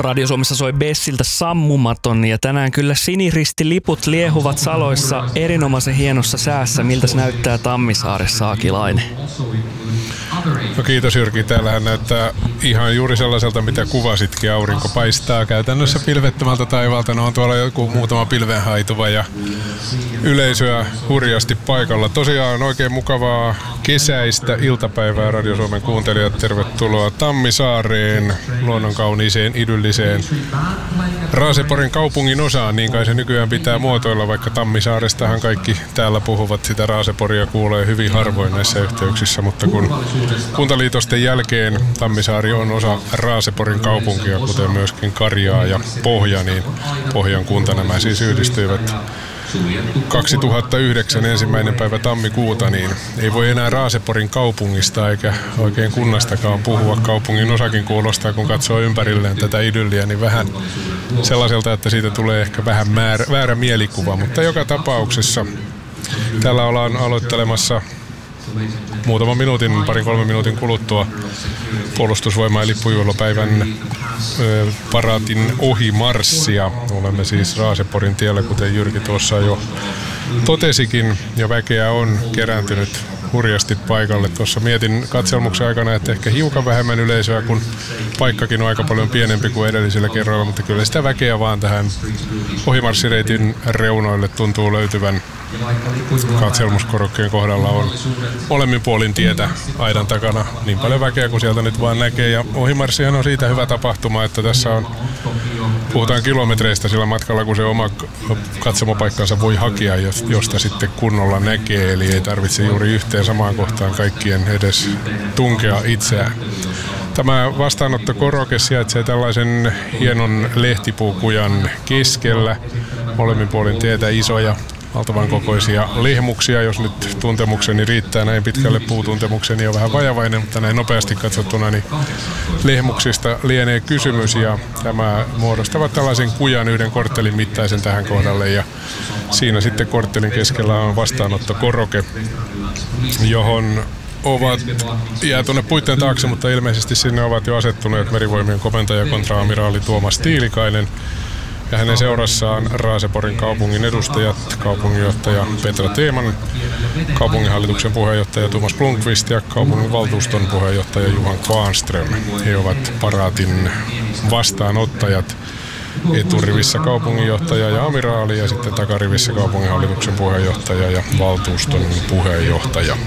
Radio Suomessa soi Bessiltä Sammumaton ja tänään kyllä siniristiliput liehuvat saloissa erinomaisen hienossa säässä. Miltäs näyttää Tammisaaressa, Akilainen? No kiitos Jyrki. Täällähän näyttää ihan juuri sellaiselta, mitä kuvasitkin. Aurinko paistaa käytännössä pilvettömältä taivaalta. No on tuolla joku muutama pilvenhaituva ja yleisöä hurjasti paikalla. Tosiaan oikein mukavaa kesäistä iltapäivää Radio Suomen kuuntelijat. Tervetuloa Tammisaareen, luonnonkauniiseen, idylliseen Raaseporin kaupungin osaan. Niin kai se nykyään pitää muotoilla, vaikka Tammisaarestahan kaikki täällä puhuvat. Sitä Raaseporia kuulee hyvin harvoin näissä yhteyksissä, mutta kun kuntaliitosten jälkeen Tammisaari on osa Raaseporin kaupunkia, kuten myöskin Karjaa ja Pohja, niin Pohjan kunta nämä siis yhdistyivät 2009 ensimmäinen päivä tammikuuta, niin ei voi enää Raaseporin kaupungista eikä oikein kunnastakaan puhua. Kaupungin osakin kuulostaa, kun katsoo ympärilleen tätä idylliä, niin vähän sellaiselta, että siitä tulee ehkä vähän väärä mielikuva. Mutta joka tapauksessa täällä ollaan aloittelemassa muutaman minuutin, 2-3 minuutin kuluttua puolustusvoimain lippujuhlapäivän paraatin ohimarssia. Olemme siis Raaseporin tiellä, kuten Jyrki tuossa jo totesikin, ja väkeä on kerääntynyt hurjasti paikalle. Tuossa mietin katselmuksen aikana, että ehkä hiukan vähemmän yleisöä, kun paikkakin on aika paljon pienempi kuin edellisellä kerralla, mutta kyllä sitä väkeä vaan tähän ohimarssireitin reunoille tuntuu löytyvän. Katselmuskorokkeen kohdalla on molemmin puolin tietä aidan takana niin paljon väkeä kuin sieltä nyt vaan näkee. Ja ohimarssihan on siitä hyvä tapahtuma, että tässä on, puhutaan kilometreistä sillä matkalla, kun se oma katsomopaikkansa voi hakea, josta sitten kunnolla näkee. Eli ei tarvitse juuri yhteen samaan kohtaan kaikkien edes tunkea itseään. Tämä vastaanottokoroke sijaitsee tällaisen hienon lehtipuukujan keskellä. Molemmin puolin tietä isoja, valtavan kokoisia lehmuksia, jos nyt tuntemukseni riittää näin pitkälle. Puutuntemukseni on vähän vajavainen, mutta näin nopeasti katsottuna niin lehmuksista lienee kysymys, ja tämä muodostavat tällaisen kujan yhden korttelin mittaisen tähän kohdalle, ja siinä sitten korttelin keskellä on vastaanottokoroke, johon jää tuonne puitteen taakse, mutta ilmeisesti sinne ovat jo asettuneet Merivoimien komentaja kontraamiraali Tuomas Tiilikainen ja hänen seurassaan Raaseporin kaupungin edustajat, kaupunginjohtaja Petra Teeman, kaupunginhallituksen puheenjohtaja Thomas Blomqvist ja kaupungin valtuuston puheenjohtaja Johan Kvarnström. He ovat paraatin vastaanottajat. Eturivissä kaupunginjohtaja ja amiraali ja sitten takarivissä kaupunginhallituksen puheenjohtaja ja valtuuston puheenjohtaja.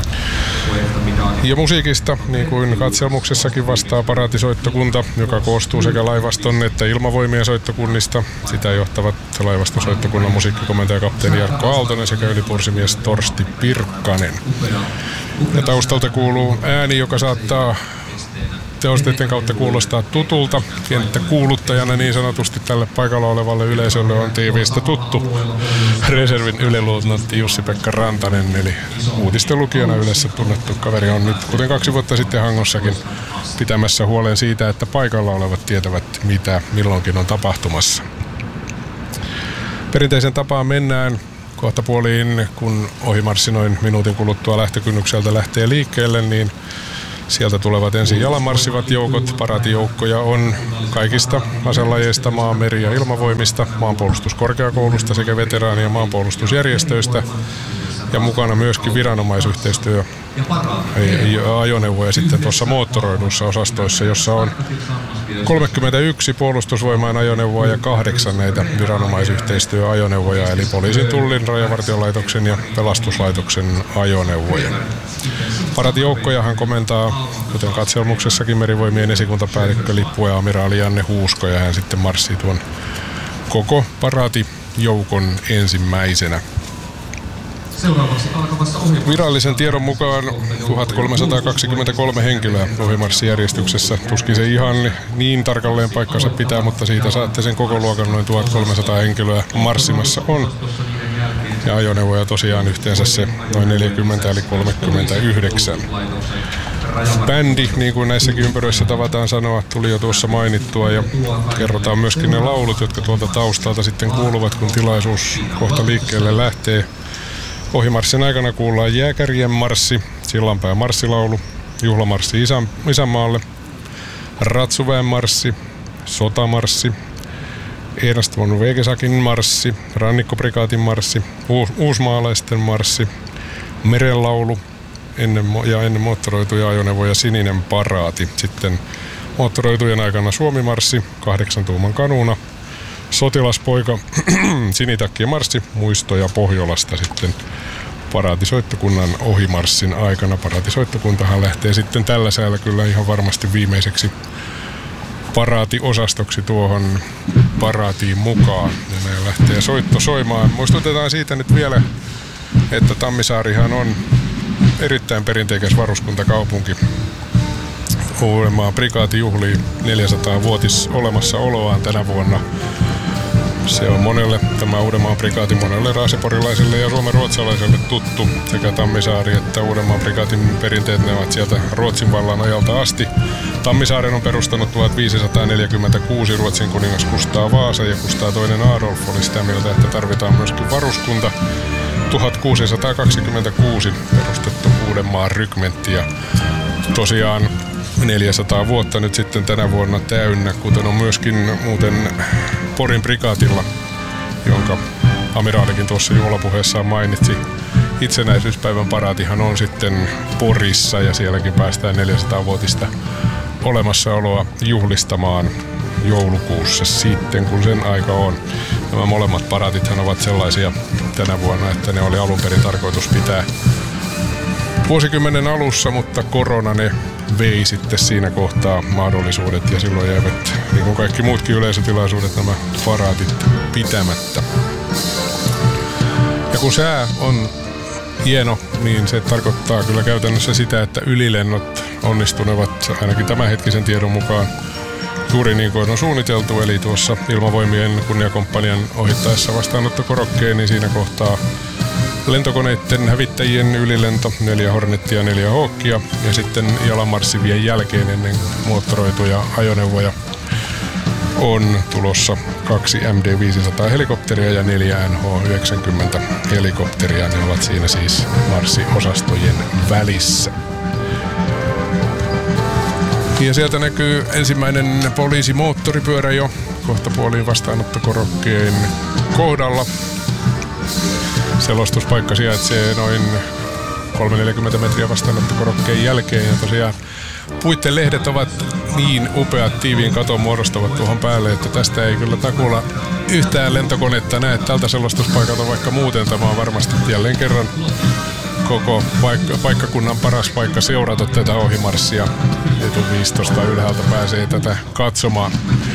Ja musiikista, niin kuin katselmuksessakin, vastaa paraatisoittokunta, joka koostuu sekä laivaston että ilmavoimien soittokunnista. Sitä johtavat laivaston soittokunnan musiikkikomentaja kapteeni Jarkko Aaltonen sekä ylipursimies Torsti Pirkkanen. Ja taustalta kuuluu ääni, joka saattaa tehosteiden kautta kuulostaa tutulta. Kenttäkuuluttajana niin sanotusti tälle paikalla olevalle yleisölle on tiiviistä tuttu reservin yliluutnantti Jussi-Pekka Rantanen, eli uutisten lukijana yleensä tunnettu kaveri on nyt, kuten 2 vuotta sitten Hangossakin, pitämässä huolen siitä, että paikalla olevat tietävät, mitä milloinkin on tapahtumassa. Perinteisen tapaan mennään kohtapuoliin, kun ohimarssi noin minuutin kuluttua lähtökynnykseltä lähtee liikkeelle, niin sieltä tulevat ensin jalanmarssivat joukot. Paraatijoukkoja on kaikista aselajeista, maa-, meri- ja ilmavoimista, maanpuolustuskorkeakoulusta sekä veteraani- ja maanpuolustusjärjestöistä. Ja mukana myöskin viranomaisyhteistyö ajoneuvoja sitten tuossa moottoroiduissa osastoissa, jossa on 31 puolustusvoimain ajoneuvoa ja 8 näitä viranomaisyhteistyöajoneuvoja, eli poliisin, tullin, rajavartiolaitoksen ja pelastuslaitoksen ajoneuvoja. Paraatijoukkojahan komentaa, kuten katselmuksessakin, Merivoimien esikuntapäällikkö Lippu- ja amiraali Janne Huusko, ja hän sitten marssii tuon koko paraatijoukon ensimmäisenä. Virallisen tiedon mukaan 1323 henkilöä ohimarssijärjestyksessä. Tuskin se ihan niin tarkalleen paikkansa pitää, mutta siitä saatte sen koko luokan noin 1300 henkilöä marssimassa on. Ja ajoneuvoja tosiaan yhteensä se noin 40 eli 39. Bändi, niin kuin näissäkin ympyröissä tavataan sanoa, tuli jo tuossa mainittua, ja kerrotaan myöskin ne laulut, jotka tuolta taustalta sitten kuuluvat, kun tilaisuus kohta liikkeelle lähtee. Ohimarssin aikana kuullaan Jääkärien marssi, Sillanpään marssilaulu, juhlamarssi isänmaalle, Ratsuväen marssi, Sotamarssi, Ernst von Wegesakin marssi, Rannikkoprikaatin marssi, Uusmaalaisten marssi, Merenlaulu ennen moottoroituja ajoneuvoja Sininen paraati. Sitten moottoroitujen aikana Suomi-marssi 8 tuuman kanuuna, Sotilaspoika, Sinitakki ja marssi, Muistoja Pohjolasta sitten paraatisoittokunnan ohimarssin aikana. Paraatisoittokuntahan lähtee sitten tällä säällä kyllä ihan varmasti viimeiseksi paraatiosastoksi tuohon paraatiin mukaan. Ja meillä lähtee soitto soimaan. Muistutetaan siitä nyt vielä, että Tammisaarihan on erittäin perinteikäs varuskuntakaupunki. Uudenmaan prikaati juhlii 400-vuotis olemassaoloaan tänä vuonna. Se on monelle, tämä Uudenmaan prikaati, monelle raaseporilaiselle ja suomenruotsalaiselle tuttu. Sekä Tammisaari että Uudenmaan prikaatin perinteet, ne ovat sieltä Ruotsin vallan ajalta asti. Tammisaaren on perustanut 1546 Ruotsin kuningas Kustaa Vaasa, ja Kustaa II Adolf oli sitä mieltä, että tarvitaan myöskin varuskunta. 1626 perustettu Uudenmaan rykmentti, ja tosiaan 400 vuotta nyt sitten tänä vuonna täynnä, kuten on myöskin muuten Porin prikaatilla, jonka amiraalikin tuossa juhlapuheessaan mainitsi. Itsenäisyyspäivän paraatihan on sitten Porissa, ja sielläkin päästään 400-vuotista olemassaoloa juhlistamaan joulukuussa sitten, kun sen aika on. Nämä molemmat paraatithan ovat sellaisia tänä vuonna, että ne oli alun perin tarkoitus pitää vuosikymmenen alussa, mutta korona ne vei sitten siinä kohtaa mahdollisuudet, ja silloin jäivät, niin kuin kaikki muutkin yleisötilaisuudet, nämä paraatit pitämättä. Ja kun sää on hieno, niin se tarkoittaa kyllä käytännössä sitä, että ylilennot onnistunevat ainakin tämänhetkisen tiedon mukaan juuri niin kuin on suunniteltu, eli tuossa Ilmavoimien kunniakomppanian ohittaessa vastaanottokorokkeen, niin siinä kohtaa lentokoneiden hävittäjien ylilento, 4 Hornettia ja 4 Hawkia, ja sitten jalanmarssivien jälkeen ennen moottoroituja ajoneuvoja on tulossa 2 MD-500 helikopteria ja 4 NH-90 helikopteria. Ne ovat siinä siis marssiosastojen välissä. Ja sieltä näkyy ensimmäinen poliisimoottoripyörä jo kohta puoliin vastaanottokorokkeen kohdalla. Selostuspaikka sijaitsee noin 340 metriä vastaanottokorokkeen jälkeen, ja tosiaan puitten lehdet ovat niin upeat, tiiviin katon muodostavat tuohon päälle, että tästä ei kyllä takuulla yhtään lentokonetta näe tältä selostuspaikalta, vaikka muuten tämä on varmasti jälleen kerran koko paikkakunnan paras paikka seurata tätä ohimarssia. Etuviistosta ylhäältä pääsee tätä katsomaan.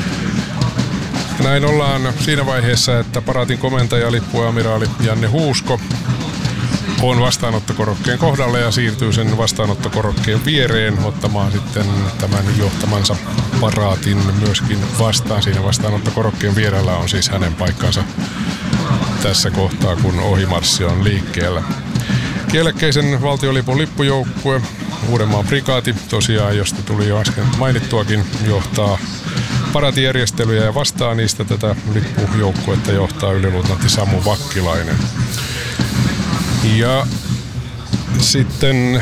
Näin ollaan siinä vaiheessa, että paraatin komentaja, lippuamiraali Janne Huusko on vastaanottokorokkeen kohdalla ja siirtyy sen vastaanottokorokkeen viereen ottamaan sitten tämän johtamansa paraatin myöskin vastaan. Siinä vastaanottokorokkeen vierellä on siis hänen paikkansa tässä kohtaa, kun ohimarssi on liikkeellä. Kielekkeisen valtiolipun lippujoukkue, Uudenmaan prikaati, tosiaan josta tuli jo äsken mainittuakin, johtaa paraatijärjestelyjä ja vastaa niistä tätä lippujoukkuetta johtaa yliluutnantti Samu Vakkilainen. Ja sitten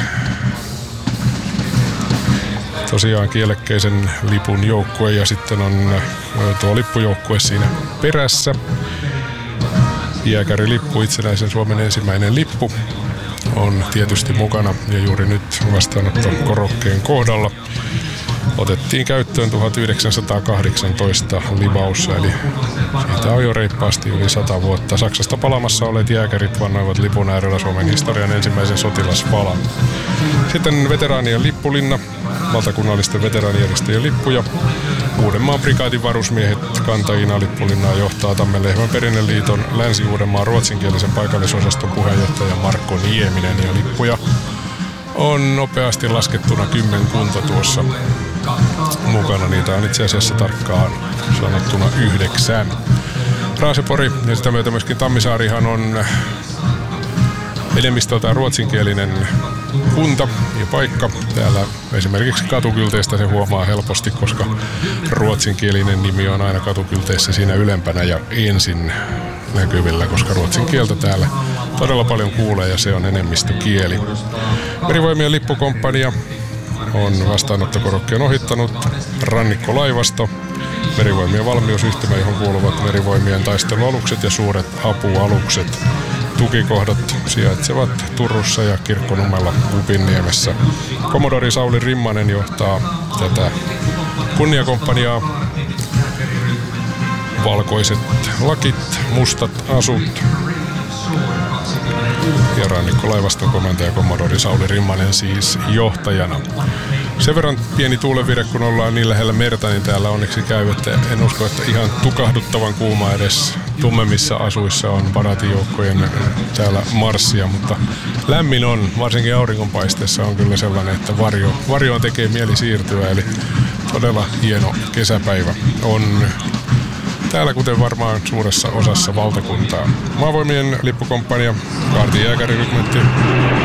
tosiaan kielekkeisen lipun joukkue ja sitten on tuo lippujoukkue siinä perässä. Jääkärilippu, itsenäisen Suomen ensimmäinen lippu, on tietysti mukana ja juuri nyt vastaanottokorokkeen kohdalla otettiin käyttöön 1918 libaussa, eli siitä on jo reippaasti yli 100 vuotta. Saksasta palamassa olleet jääkärit vannoivat lipun äärellä Suomen historian ensimmäisen sotilaspalan. Sitten veteraanien lippulinna, valtakunnallisten veteraanijärjestöjen lippuja. Uudenmaan prikaatin varusmiehet kantajina lippulinnaa johtaa Tammenlehmän Perinneliiton Länsi-Uudenmaan ruotsinkielisen paikallisosaston puheenjohtaja Markko Nieminen, ja lippuja on nopeasti laskettuna 10 tuossa mukana. Niitä on itse asiassa tarkkaan sanottuna 9. Raasepori ja sitä myötä myöskin Tammisaarihan on enemmistöltään ruotsinkielinen kunta ja paikka. Täällä esimerkiksi katukylteistä se huomaa helposti, koska ruotsinkielinen nimi on aina katukylteissä siinä ylempänä ja ensin näkyvillä, koska ruotsin kieltä täällä todella paljon kuulee ja se on enemmistökieli. Merivoimien lippukomppania on vastaanottokorokkeen ohittanut Rannikkolaivasto Merivoimien valmiusyhtymä, johon kuuluvat merivoimien taistelualukset ja suuret apualukset. Tukikohdat sijaitsevat Turussa ja Kirkkonummella Upinniemessä. Commodori Sauli Rimmanen johtaa tätä kunniakomppaniaa. Valkoiset lakit, mustat asut. Ja rannikkolaivaston komentaja Commodori Sauli Rimmanen siis johtajana. Sen verran pieni tuulenvire, kun ollaan niin lähellä merta, niin täällä onneksi käy, että en usko, että ihan tukahduttavan kuuma edes tummemmissa asuissa on Baratin-joukkojen täällä marssia, mutta lämmin on, varsinkin auringonpaisteessa on kyllä sellainen, että varjoon tekee mieli siirtyä, eli todella hieno kesäpäivä on täällä, kuten varmaan suuressa osassa valtakuntaa. Maavoimien lippukomppania, kaartin jääkärirykmentti